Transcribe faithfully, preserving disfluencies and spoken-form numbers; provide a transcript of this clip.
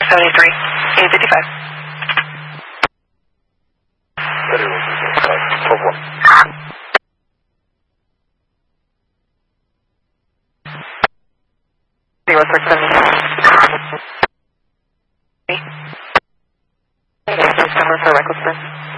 seventy-three, eight fifty-five. Zero six seventy-three. Customer for reckless burn.